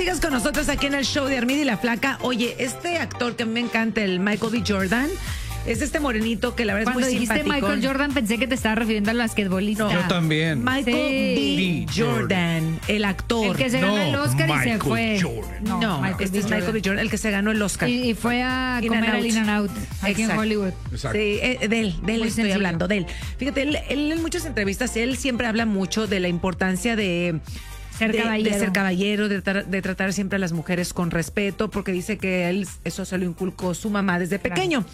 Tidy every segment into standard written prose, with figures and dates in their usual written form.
sigas con nosotros aquí en el show de Armida y la Flaca. Oye, este actor que a mí me encanta, el Michael B. Jordan, es este morenito que la verdad Cuando es muy dijiste simpático. Michael Jordan pensé que te estaba refiriendo al basquetbolista. No. Yo también. Michael B. Jordan, el actor. El que se ganó el Oscar y se Michael fue. Jordan. No, este es Michael B. Jordan, el que se ganó el Oscar. Y fue a In comer and al Out. In and Out aquí en Exacto. Hollywood. Exacto. Sí, de él Muy estoy sencillo. hablando, de él. Fíjate, él en muchas entrevistas, él siempre habla mucho de la importancia de Ser ser caballero, de tratar siempre a las mujeres con respeto, porque dice que él eso se lo inculcó su mamá desde pequeño.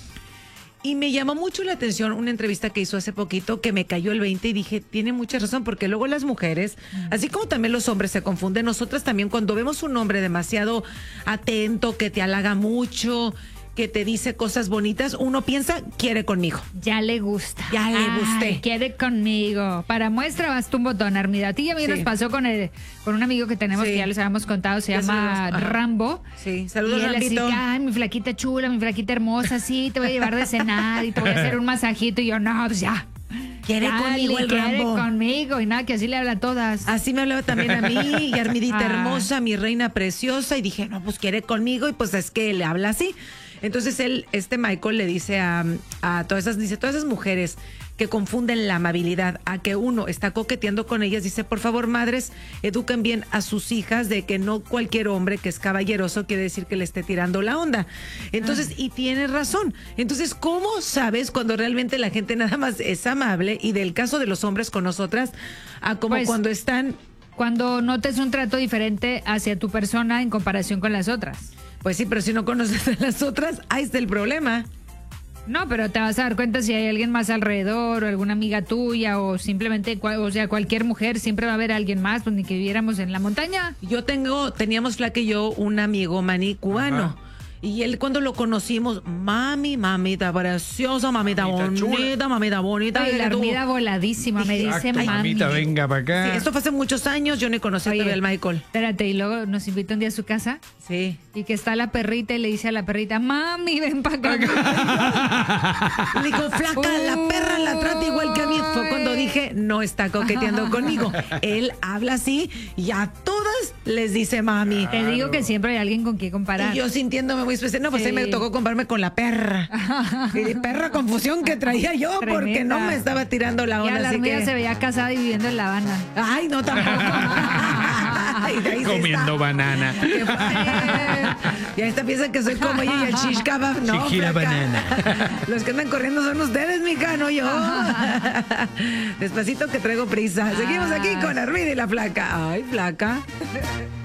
Y me llamó mucho la atención una entrevista que hizo hace poquito que me cayó el 20 y dije, tiene mucha razón, porque luego las mujeres, así como también los hombres se confunden, nosotras también cuando vemos un hombre demasiado atento, que te halaga mucho, que te dice cosas bonitas, uno piensa, quiere conmigo. Ya le gusta. Ya le gusté. Ay, quiere conmigo. Para muestra basta un botón, Armida. A ti y a mí Sí. nos pasó con un amigo que tenemos Sí. que ya les habíamos contado, se Ya se llama los- ajá. Rambo. Sí, Y saludos, él así, Rambito. ay, mi flaquita chula, mi flaquita hermosa, sí, te voy a llevar de cenar y te voy a hacer un masajito. Y yo, no, pues ya. Quiere Dale, conmigo el quiere Rambo. conmigo. Y nada, que así le habla a todas. Así me hablaba también a mí, y Armidita Ah. hermosa, mi reina preciosa, y dije, no, pues quiere conmigo, y pues es que le habla así. Entonces Michael le dice a todas esas mujeres que confunden la amabilidad a que uno está coqueteando con ellas, dice, por favor, madres, eduquen bien a sus hijas de que no cualquier hombre que es caballeroso quiere decir que le esté tirando la onda. Entonces, y tiene razón. Entonces, ¿cómo sabes cuando realmente la gente nada más es amable? Y del caso de los hombres con nosotras, a como Pues, cuando están... Cuando notes un trato diferente hacia tu persona en comparación con las otras. Pues sí, pero si no conoces a las otras, ahí está el problema. No, pero te vas a dar cuenta si hay alguien más alrededor o alguna amiga tuya o simplemente, cualquier mujer, siempre va a haber alguien más, pues ni que viviéramos en la montaña. Teníamos Flaca y yo un amigo maní cubano. Ajá. Y él cuando lo conocimos, mamita preciosa, mamita Mamita bonita, mamita bonita. Ay, la Tú- Armida voladísima, me dice Exacto, mami. mamita, venga para acá. Sí, esto fue hace muchos años, yo no conocí Oye, todavía al Michael. Espérate, y luego nos invita un día a su casa Sí. y que está la perrita y le dice a la perrita, mami, ven para acá. Le digo, Flaca, la perra la trata igual que a mí. Fue cuando dije, no está coqueteando conmigo. Él habla así y a todas les dice mami. Te digo que siempre hay alguien con quien comparar. Y yo sintiéndome muy especial. No, pues Sí. ahí me tocó compararme con la perra. Y perra confusión que traía yo porque Tremenda. no me estaba tirando la Ya onda. la Así Armida que... se veía casada y viviendo en La Habana. Ay, no, tampoco. Ay, de ahí se Comiendo está. banana. Qué padre. Y esta piensa que soy como ella y el shish kebab, no, Chiquila Flaca. banana. Los que andan corriendo son ustedes, mija, no yo. Despacito que traigo prisa. Seguimos aquí con Armida y la Flaca. Ay, Flaca.